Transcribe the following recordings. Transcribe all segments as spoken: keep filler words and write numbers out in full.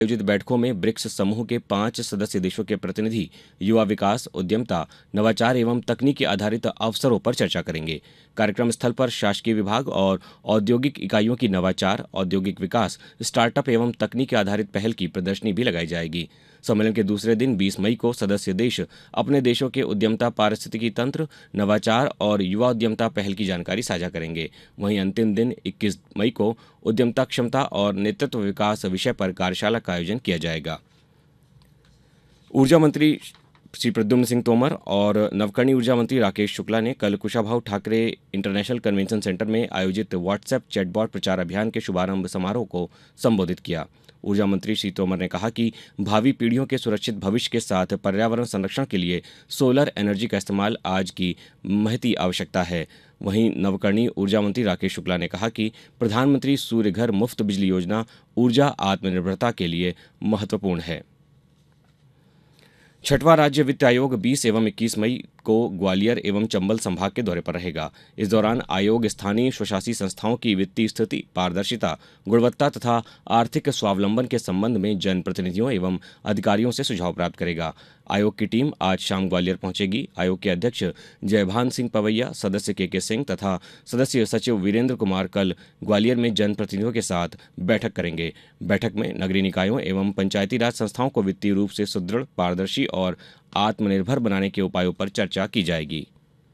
आयोजित बैठकों में ब्रिक्स समूह के पांच सदस्य देशों के प्रतिनिधि युवा विकास, उद्यमता, नवाचार एवं तकनीकी आधारित अवसरों पर चर्चा करेंगे। कार्यक्रम स्थल पर शासकीय विभाग और औद्योगिक इकाइयों की नवाचार, औद्योगिक विकास, स्टार्टअप एवं तकनीकी आधारित पहल की प्रदर्शनी भी लगाई जाएगी। सम्मेलन के दूसरे दिन बीस मई को सदस्य देश अपने देशों के उद्यमता, पारिस्थितिकी तंत्र, नवाचार और युवा उद्यमता पहल की जानकारी साझा करेंगे। वहीं अंतिम दिन इक्कीस मई को उद्यमता क्षमता और नेतृत्व विकास विषय पर कार्यशाला का आयोजन किया जाएगा। ऊर्जा मंत्री श्री प्रद्युम्न सिंह तोमर और नवकरणीय ऊर्जा मंत्री राकेश शुक्ला ने कल Kushabhau Thackeray international convention centre में आयोजित व्हाट्सएप चैटबॉट प्रचार अभियान के शुभारंभ समारोह को संबोधित किया। ऊर्जा मंत्री श्री तोमर ने कहा कि भावी पीढ़ियों के सुरक्षित भविष्य के साथ पर्यावरण संरक्षण के लिए सोलर एनर्जी का इस्तेमाल आज की महती आवश्यकता है। वहीं नवकरणीय ऊर्जा मंत्री राकेश शुक्ला ने कहा कि प्रधानमंत्री सूर्य घर मुफ्त बिजली योजना ऊर्जा आत्मनिर्भरता के लिए महत्वपूर्ण है। छठवां राज्य वित्त आयोग बीस एवं इक्कीस मई को ग्वालियर एवं चंबल संभाग के दौरे पर रहेगा। इस दौरान आयोग स्थानीय स्वशासी संस्थाओं की वित्तीय स्थिति, पारदर्शिता, गुणवत्ता तथा आर्थिक स्वावलंबन के संबंध में जनप्रतिनिधियों एवं अधिकारियों से सुझाव प्राप्त करेगा। आयोग की टीम आज शाम ग्वालियर पहुंचेगी। आयोग के अध्यक्ष जयभान सिंह पवैया, सदस्य के के सिंह तथा सदस्य सचिव वीरेंद्र कुमार कल ग्वालियर में जनप्रतिनिधियों के साथ बैठक करेंगे। बैठक में नगरीय निकायों एवं पंचायती राज संस्थाओं को वित्तीय रूप से सुदृढ़, पारदर्शी और आत्मनिर्भर बनाने के उपायों पर चर्चा की जाएगी।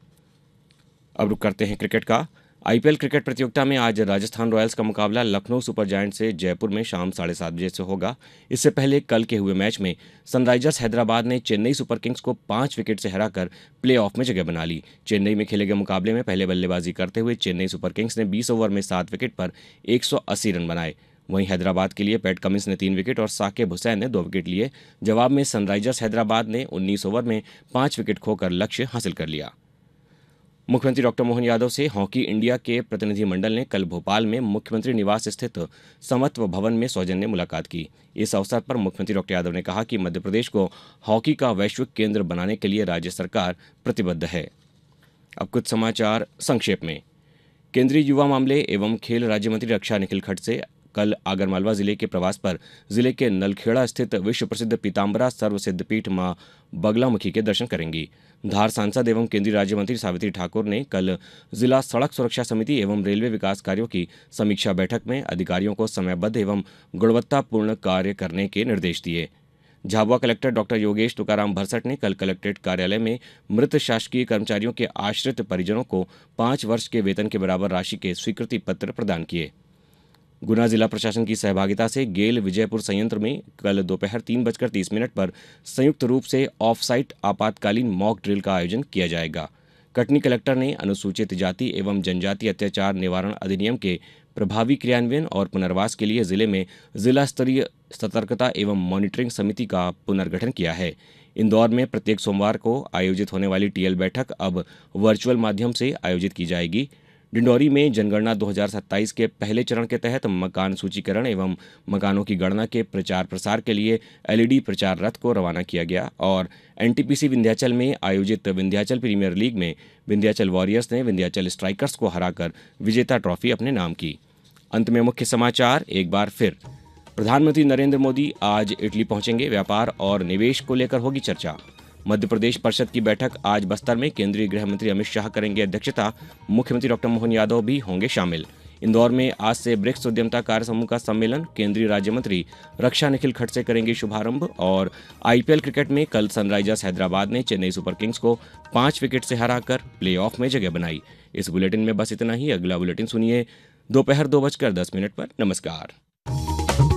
अब रुक करते हैं क्रिकेट का। आईपीएल क्रिकेट प्रतियोगिता में आज राजस्थान रॉयल्स का मुकाबला लखनऊ सुपर जायंट से जयपुर में शाम साढ़े सात बजे से होगा। इससे पहले कल के हुए मैच में सनराइजर्स हैदराबाद ने चेन्नई सुपर किंग्स को पांच विकेट से हराकर प्लेऑफ में जगह बना ली। चेन्नई में खेले गए मुकाबले में पहले बल्लेबाजी करते हुए चेन्नई सुपर किंग्स ने बीस ओवर में सात विकेट पर एक सौ अस्सी रन बनाए। वहीं हैदराबाद के लिए पैट कमिंस ने तीन विकेट और साकिब हुसैन ने दो विकेट लिए। जवाब में सनराइजर्स हैदराबाद ने उन्नीस ओवर में पांच विकेट खोकर लक्ष्य हासिल कर लिया। मुख्यमंत्री डॉक्टर मोहन यादव से हॉकी इंडिया के प्रतिनिधिमंडल ने कल भोपाल में मुख्यमंत्री निवास स्थित समत्व भवन में सौजन्य मुलाकात की। इस अवसर पर मुख्यमंत्री डॉक्टर यादव ने कहा कि मध्य प्रदेश को हॉकी का वैश्विक केंद्र बनाने के लिए राज्य सरकार प्रतिबद्ध है। अब कुछ समाचार संक्षेप में। केंद्रीय युवा मामले एवं खेल राज्य मंत्री रक्षा निखिल खड़से कल आगरमालवा जिले के प्रवास पर जिले के नलखेड़ा स्थित विश्व प्रसिद्ध पीताम्बरा सर्वसिद्धपीठ मां बगलामुखी के दर्शन करेंगी। धार सांसद एवं केंद्रीय राज्य मंत्री सावित्री ठाकुर ने कल जिला सड़क सुरक्षा समिति एवं रेलवे विकास कार्यों की समीक्षा बैठक में अधिकारियों को समयबद्ध एवं गुणवत्तापूर्ण कार्य करने के निर्देश दिए। झाबुआ कलेक्टर डॉक्टर योगेश तुकाराम भरसट ने कल कलेक्ट्रेट कार्यालय में मृत शासकीय कर्मचारियों के आश्रित परिजनों को पाँच वर्ष के वेतन के बराबर राशि के स्वीकृति पत्र प्रदान किए। गुना जिला प्रशासन की सहभागिता से गेल विजयपुर संयंत्र में कल दोपहर तीन बजकर तीस मिनट पर संयुक्त रूप से ऑफ साइट आपातकालीन मॉक ड्रिल का आयोजन किया जाएगा। कटनी कलेक्टर ने अनुसूचित जाति एवं जनजाति अत्याचार निवारण अधिनियम के प्रभावी क्रियान्वयन और पुनर्वास के लिए जिले में जिला स्तरीय सतर्कता एवं मॉनिटरिंग समिति का पुनर्गठन किया है। इंदौर में प्रत्येक सोमवार को आयोजित होने वाली टीएल बैठक अब वर्चुअल माध्यम से आयोजित की जाएगी। डिंडौरी में जनगणना दो हज़ार सत्ताईस के पहले चरण के तहत मकान सूचीकरण एवं मकानों की गणना के प्रचार प्रसार के लिए एलईडी प्रचार रथ को रवाना किया गया और एनटीपीसी विंध्याचल में आयोजित विंध्याचल प्रीमियर लीग में विंध्याचल वॉरियर्स ने विंध्याचल स्ट्राइकर्स को हराकर विजेता ट्रॉफी अपने नाम की। अंत में मुख्य समाचार एक बार फिर। प्रधानमंत्री नरेंद्र मोदी आज इटली पहुंचेंगे। व्यापार और निवेश को लेकर होगी चर्चा। मध्य प्रदेश परिषद की बैठक आज बस्तर में केंद्रीय गृह मंत्री अमित शाह करेंगे अध्यक्षता। मुख्यमंत्री डॉक्टर मोहन यादव भी होंगे शामिल। इंदौर में आज से ब्रिक्स उद्यमता कार्य समूह का सम्मेलन, केंद्रीय राज्य मंत्री रक्षा निखिल खड़से करेंगे शुभारंभ। और आईपीएल क्रिकेट में कल सनराइजर्स हैदराबाद ने चेन्नई सुपर किंग्स को पांच विकेट से हराकर प्लेऑफ में जगह बनाई। इस बुलेटिन में बस इतना ही। अगला बुलेटिन सुनिए दोपहर दो बजकर दस मिनट पर। नमस्कार।